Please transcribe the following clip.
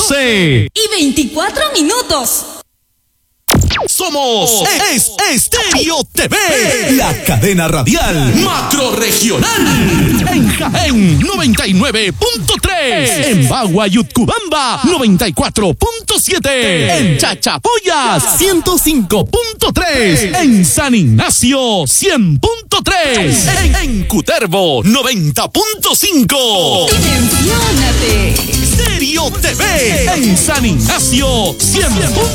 12 y 24 minutos. Somos Estéreo TV, la cadena radial macrorregional. En Jaén, 99.3. En Bagua y Utcubamba, 94.7. En Chachapoyas, 105.3. En San Ignacio, 100.3. En Cutervo, 90.5. Dimensiónate. Estéreo TV, en San Ignacio, 100.3.